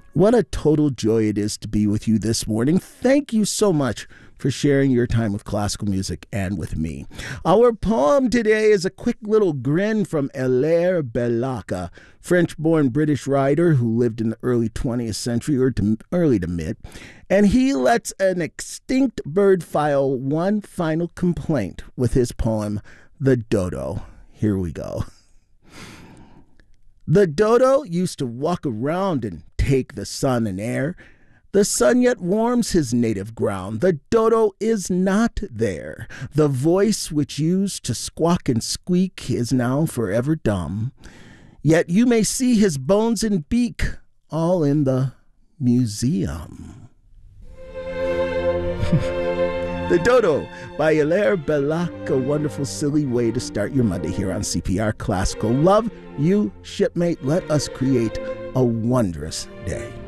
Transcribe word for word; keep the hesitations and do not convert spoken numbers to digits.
What a total joy it is to be with you this morning. Thank you so much for sharing your time with classical music and with me. Our poem today is a quick little grin from Hilaire Belloc, French-born British writer who lived in the early twentieth century or to early to mid, and he lets an extinct bird file one final complaint with his poem, The Dodo. Here we go. The dodo used to walk around and take the sun and air. The sun yet warms his native ground. The dodo is not there. The voice which used to squawk and squeak is now forever dumb. Yet you may see his bones and beak all in the museum. The Dodo by Hilaire Belloc, a wonderful, silly way to start your Monday here on C P R Classical. Love you, shipmate. Let us create a wondrous day.